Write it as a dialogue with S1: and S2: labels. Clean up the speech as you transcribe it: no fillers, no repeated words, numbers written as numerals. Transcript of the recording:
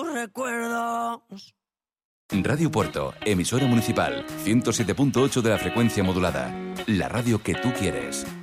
S1: recuerdos.
S2: Radio Puerto, emisora municipal, 107.8 de la frecuencia modulada. La radio que tú quieres.